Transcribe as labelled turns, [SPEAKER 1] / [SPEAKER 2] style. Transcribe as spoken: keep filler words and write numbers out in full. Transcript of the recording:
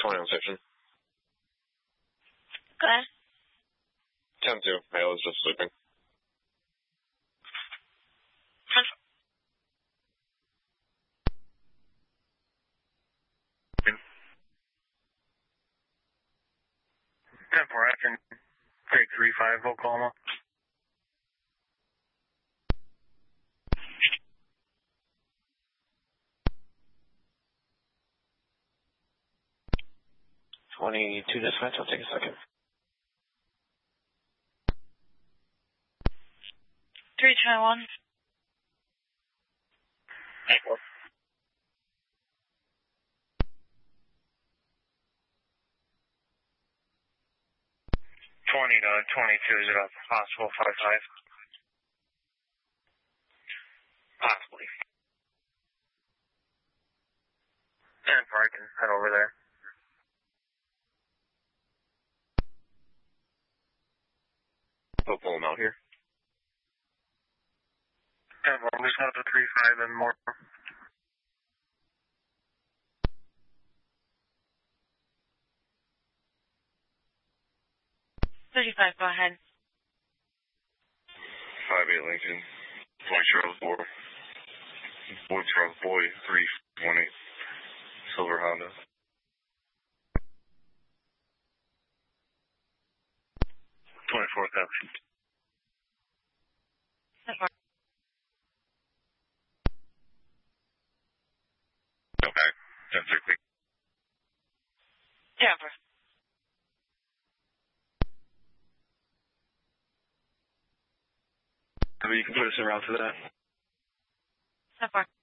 [SPEAKER 1] twenty on station.
[SPEAKER 2] Go ahead.
[SPEAKER 1] ten two. Male is just sleeping.
[SPEAKER 3] ten four action. Take three five, Oklahoma.
[SPEAKER 1] twenty-two dispatch, I'll take a second.
[SPEAKER 2] three twenty-one.
[SPEAKER 3] Four. twenty to twenty-two, is it a possible five five? Possibly. And I can head over there.
[SPEAKER 1] I'll pull him out here.
[SPEAKER 3] And I'm just out to three five and more.
[SPEAKER 2] thirty-five, go ahead.
[SPEAKER 1] five eight Lincoln. White Charles four. White Charles Boy, three twenty. Silver Honda.
[SPEAKER 3] twenty-four thousand.
[SPEAKER 1] Okay. ten sixty.
[SPEAKER 2] Denver.
[SPEAKER 1] I mean, you can put us in route for that.
[SPEAKER 2] So far.